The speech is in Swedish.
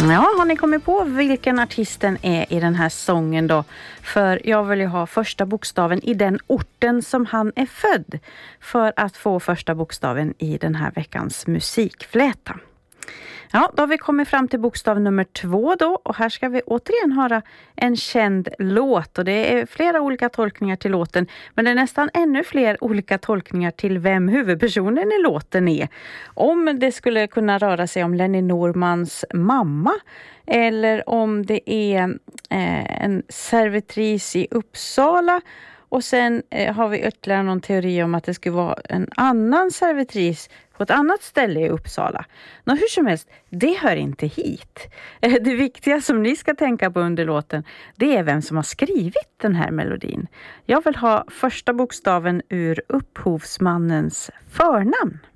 Ja, har ni kommit på vilken artisten är i den här sången då? För jag vill ju ha första bokstaven i den orten som han är född för att få första bokstaven i den här veckans musikfläta. Ja, då har vi kommit fram till bokstav nummer 2 då, och här ska vi återigen höra en känd låt, och det är flera olika tolkningar till låten, men det är nästan ännu fler olika tolkningar till vem huvudpersonen i låten är. Om det skulle kunna röra sig om Lenny Normans mamma, eller om det är en servitris i Uppsala. Och sen har vi ytterligare någon teori om att det skulle vara en annan servitris på ett annat ställe i Uppsala. Nå, hur som helst, det hör inte hit. Det viktiga som ni ska tänka på under låten, det är vem som har skrivit den här melodin. Jag vill ha första bokstaven ur upphovsmannens förnamn.